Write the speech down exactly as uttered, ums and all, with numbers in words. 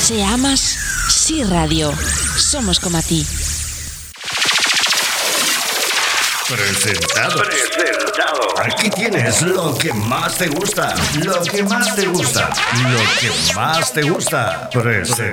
Se amas, sí radio. Somos como a ti. Presentado. Presentado. Aquí tienes lo que más te gusta. Lo que más te gusta. Lo que más te gusta. Presentado.